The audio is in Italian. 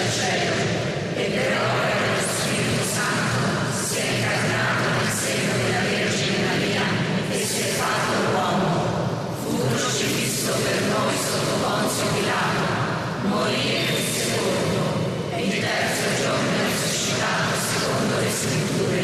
dal cielo, e per opera dello Spirito Santo si è incarnato nel seno della Vergine Maria e si è fatto uomo. Fu crocifisso per noi sotto Ponzio Pilato, morì e fu sepolto, e il terzo giorno è risuscitato secondo le Scritture,